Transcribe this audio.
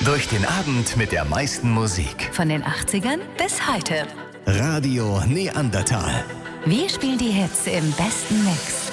Durch den Abend mit der meisten Musik. Von den 80ern bis heute. Radio Neandertal. Wir spielen die Hits im besten Mix.